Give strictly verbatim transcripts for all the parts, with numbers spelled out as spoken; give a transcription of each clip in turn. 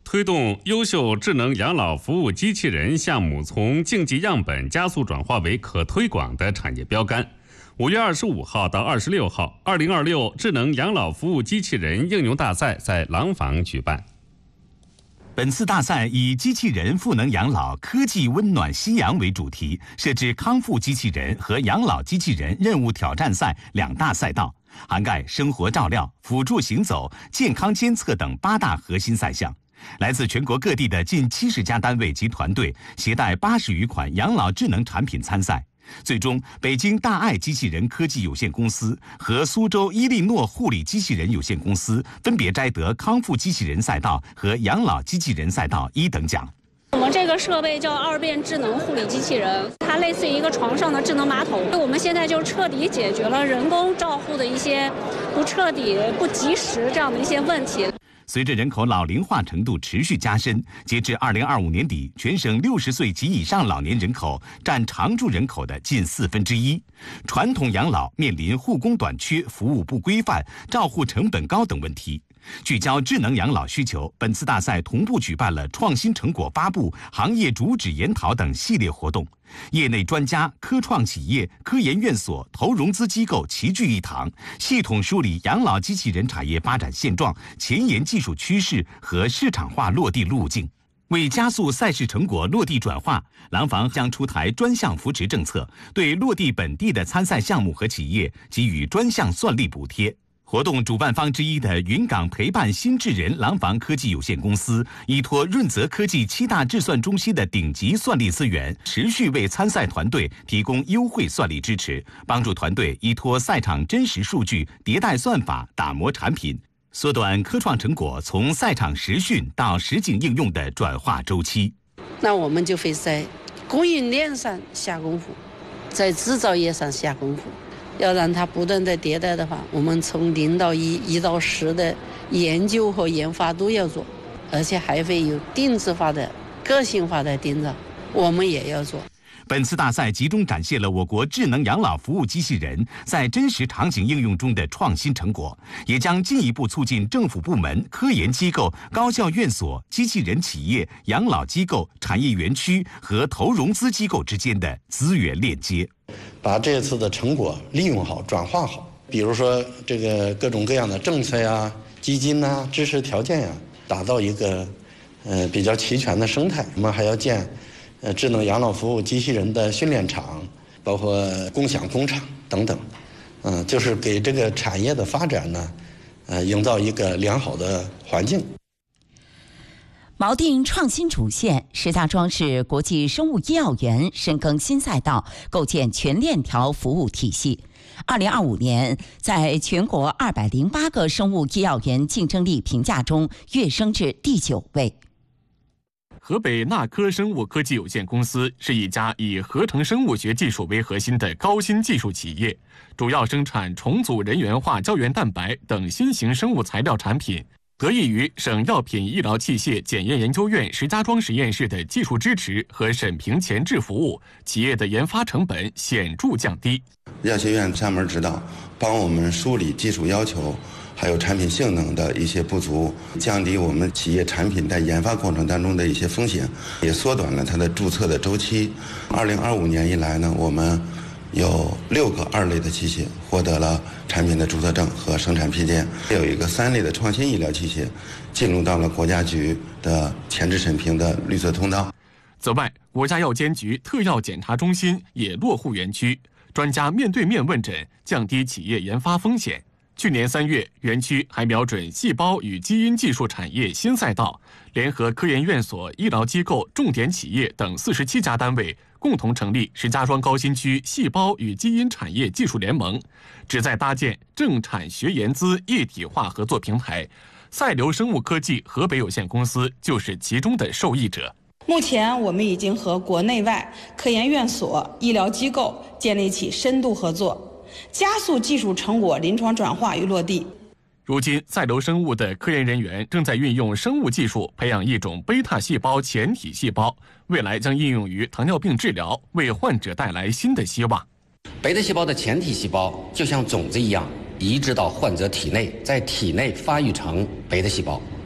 推动优秀智能养老服务机器人项目从竞技样本加速转化为可推广的产业标杆。五月二十五号到二十六号，二零二六智能养老服务机器人应用大赛在廊坊举办。 本次大赛以机器人赋能养老，科技温暖夕阳为主题，设置康复机器人和养老机器人任务挑战赛两大赛道，涵盖生活照料、辅助行走、健康监测等八大核心赛项。来自全国各地的近七十家单位及团队，携带八十余款养老智能产品参赛。最终，北京大爱机器人科技有限公司和苏州伊利诺护理机器人有限公司分别摘得康复机器人赛道和养老机器人赛道一等奖。 我们这个设备叫二变智能护理机器人，它类似于一个床上的智能马桶。我们现在就彻底解决了人工照护的一些不彻底、不及时这样的一些问题。 随着人口老龄化程度持续加深，截至二零二五年底，全省六十岁及以上老年人口占常住人口的近四分之一。传统养老面临护工短缺、服务不规范、照护成本高等问题。聚焦智能养老需求，本次大赛同步举办了创新成果发布、行业主旨研讨等系列活动。业内专家、科创企业、科研院所、投融资机构齐聚一堂，系统梳理养老机器人产业发展现状、前沿技术趋势和市场化落地路径。为加速赛事成果落地转化，廊坊将出台专项扶持政策，对落地本地的参赛项目和企业给予专项算力补贴。活动主办方之一的云岗陪伴新智人廊坊科技有限公司，依托润泽科技七大智算中心的顶级算力资源，持续为参赛团队提供优惠算力支持，帮助团队依托赛场真实数据迭代算法，打磨产品，缩短科创成果从赛场实训到实景应用的转化周期。 那我们就会在供应链上下功夫，在制造业上下功夫。要让它不断的迭代的话，我们从零到一、一到十的研究和研发都要做，而且还会有定制化的、个性化的订造，我们也要做。 本次大赛集中展现了我国智能养老服务机器人在真实场景应用中的创新成果，也将进一步促进政府部门、科研机构、高校院所、机器人企业、养老机构、产业园区和投融资机构之间的资源链接。 把这次的成果利用好、转化好，比如说这个各种各样的政策呀、基金呐、支持条件呀，打造一个呃比较齐全的生态。我们还要建呃智能养老服务机器人的训练场，包括共享工厂等等，嗯、呃，就是给这个产业的发展呢，呃，营造一个良好的环境。 锚定创新主线，石家庄市国际生物医药园深耕新赛道，构建全链条服务体系。二零二五年，在全国二百零八个生物医药园竞争力评价中跃升至第九位。 河北纳科生物科技有限公司是一家以合成生物学技术为核心的高新技术企业，主要生产重组人源化胶原蛋白等新型生物材料产品。得益于省药品医疗器械检验研究院石家庄实验室的技术支持和审评前置服务，企业的研发成本显著降低。 药学院上门指导，帮我们梳理技术要求，还有产品性能的一些不足，降低我们企业产品在研发过程当中的一些风险，也缩短了它的注册的周期。二零二五年以来呢，我们有六个二类的器械获得了产品的注册证和生产批件，有一个三类的创新医疗器械进入到了国家局的前置审评的绿色通道。 此外，国家药监局特药检查中心也落户园区，专家面对面问诊，降低企业研发风险。去年三月，园区还瞄准细胞与基因技术产业新赛道，联合科研院所、医疗机构、重点企业等四十七家单位，共同成立石家庄高新区细胞与基因产业技术联盟，旨在搭建政产学研资一体化合作平台。赛流生物科技河北有限公司就是其中的受益者。 目前，我们已经和国内外科研院所、医疗机构建立起深度合作，加速技术成果临床转化与落地。 如今，赛流生物的科研人员正在运用生物技术培养一种贝塔细胞前体细胞，未来将应用于糖尿病治疗，为患者带来新的希望。 贝塔细胞的前体细胞就像种子一样，移植到患者体内，在体内发育成贝塔细胞。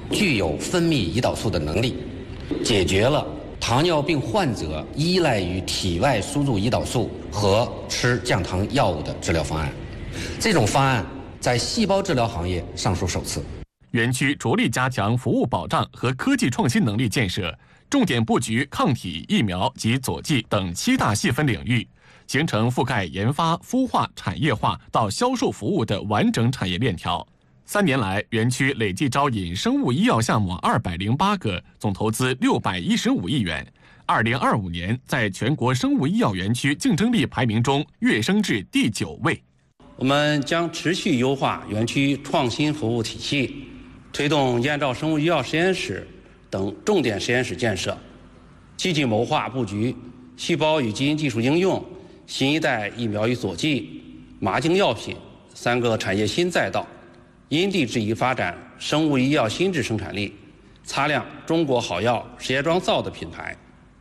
具有分泌胰岛素的能力，解决了糖尿病患者依赖于体外输入胰岛素和吃降糖药物的治疗方案。这种方案在细胞治疗行业尚属首次。 园区着力加强服务保障和科技创新能力建设，重点布局抗体、疫苗及佐剂等七大细分领域，形成覆盖研发、孵化、产业化到销售服务的完整产业链条。三年来，园区累计招引生物医药项目二百零八个，总投资六百一十五亿元。二零二五年，在全国生物医药园区竞争力排名中跃升至第九位。 我们将持续优化园区创新服务体系，推动燕赵生物医药实验室等重点实验室建设，积极谋划布局细胞与基因技术应用、新一代疫苗与佐剂、麻精药品三个产业新赛道，因地制宜发展生物医药新质生产力，擦亮中国好药石家庄造的品牌。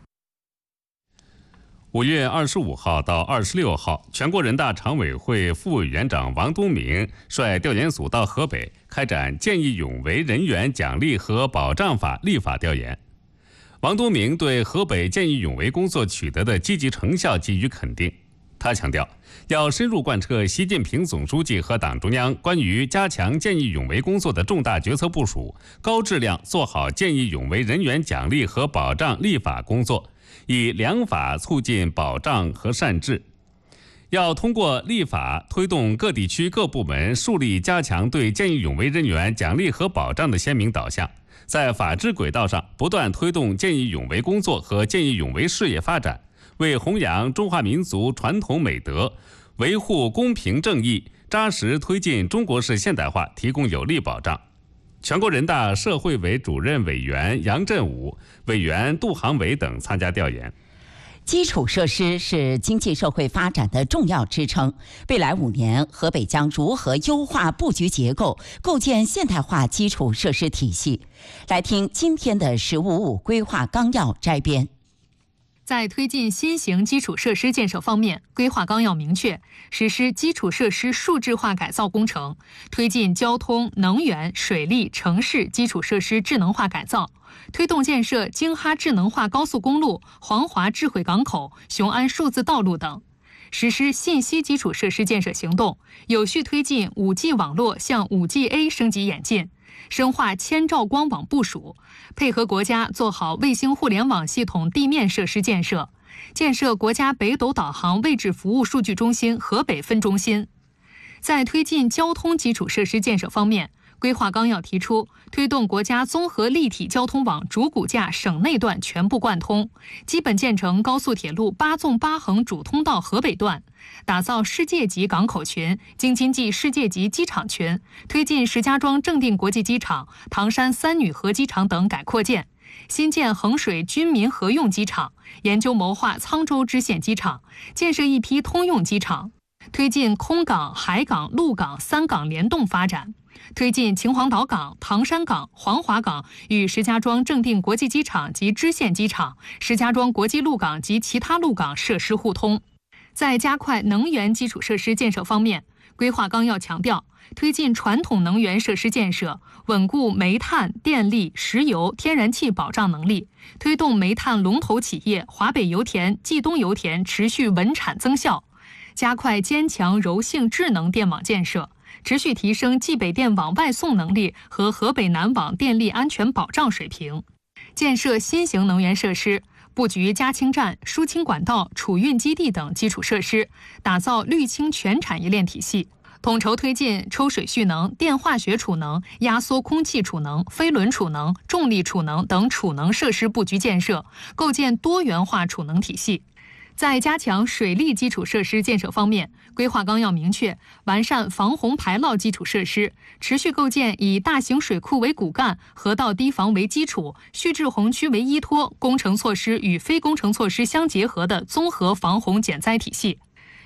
五月二十五号到二十六号，全国人大常委会副委员长王东明率调研组到河北开展见义勇为人员奖励和保障法立法调研。王东明对河北见义勇为工作取得的积极成效给予肯定。他强调，要深入贯彻习近平总书记和党中央关于加强见义勇为工作的重大决策部署，高质量做好见义勇为人员奖励和保障立法工作，以良法促进保障和善治。要通过立法推动各地区各部门树立加强对见义勇为人员奖励和保障的鲜明导向，在法治轨道上不断推动见义勇为工作和见义勇为事业发展，为弘扬中华民族传统美德、维护公平正义、扎实推进中国式现代化提供有力保障。全国人大社会委主任委员杨振武、委员杜航伟等参加调研。 基础设施是经济社会发展的重要支撑。未来五年，河北将如何优化布局结构，构建现代化基础设施体系？来听今天的“十五五”规划纲要摘编。 在推进新型基础设施建设方面，规划纲要明确实施基础设施数字化改造工程，推进交通、能源、水利、城市基础设施智能化改造，推动建设京哈智能化高速公路、黄华智慧港口、雄安数字道路等。实施信息基础设施建设行动，有序推进 五 G 网络向 五 G A 升级演进，深化千兆光网部署，配合国家做好卫星互联网系统地面设施建设，建设国家北斗导航位置服务数据中心河北分中心。在推进交通基础设施建设方面，规划纲要提出，推动国家综合立体交通网主骨架省内段全部贯通，基本建成高速铁路八纵八横主通道河北段，打造世界级港口群、京津冀世界级机场群，推进石家庄正定国际机场、唐山三女河机场等改扩建，新建衡水军民合用机场，研究谋划沧州支线机场，建设一批通用机场，推进空港、海港、陆港三港联动发展，推进秦皇岛港、唐山港、黄华港与石家庄正定国际机场及支线机场、石家庄国际陆港及其他陆港设施互通。在加快能源基础设施建设方面，规划纲要强调，推进传统能源设施建设，稳固煤炭、电力、石油、天然气保障能力，推动煤炭龙头企业华北油田、冀东油田持续稳产增效，加快坚强柔性智能电网建设，持续提升冀北电网外送能力和河北南网电力安全保障水平，建设新型能源设施，布局加氢站、输氢管道、储运基地等基础设施，打造绿氢全产业链体系，统筹推进抽水蓄能、电化学储能、压缩空气储能、飞轮储能、重力储能等储能设施布局建设，构建多元化储能体系。在加强水利基础设施建设方面，规划纲要明确，完善防洪排涝基础设施，持续构建以大型水库为骨干、河道堤防为基础、蓄滞洪区为依托、工程措施与非工程措施相结合的综合防洪减灾体系。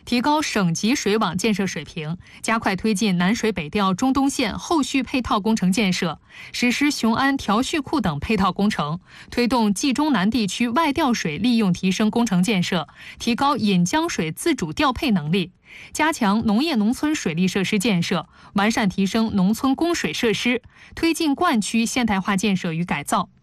提高省级水网建设水平，加快推进南水北调中东线后续配套工程建设，实施雄安调蓄库等配套工程，推动冀中南地区外调水利用提升工程建设，提高引江水自主调配能力，加强农业农村水利设施建设，完善提升农村供水设施，推进灌区现代化建设与改造。